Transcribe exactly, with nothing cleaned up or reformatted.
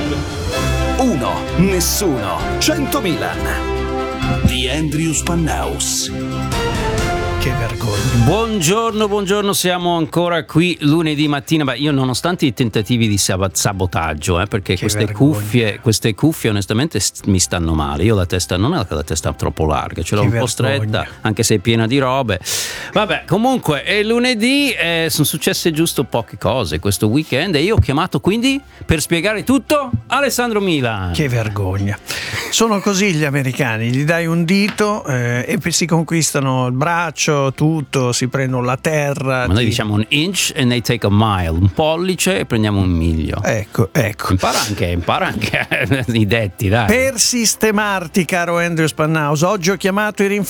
Uno, nessuno, cento Milan. The Andrew Spannaus. Che vergogna. Buongiorno, buongiorno, siamo ancora qui lunedì mattina. Beh, io nonostante i tentativi di sab- sabotaggio, eh, perché che queste vergogna. cuffie, queste cuffie onestamente st- mi stanno male. Io la testa non è la testa troppo larga, ce l'ho Che un po' vergogna. stretta, anche se è piena di robe. Vabbè, comunque è lunedì, eh, sono successe giusto poche cose questo weekend e io ho chiamato quindi per spiegare tutto Alessandro Milan. Che vergogna. Sono così gli americani, gli dai un dito eh, e poi si conquistano il braccio, tutto, si prendono la terra. Ma noi ti- diciamo un inch and they take a mile, un pollice e prendiamo un miglio. Ecco, ecco. Impara anche, impara anche i detti, dai. Per sistemarti, caro Andrew Spannaus, oggi ho chiamato i rinforzi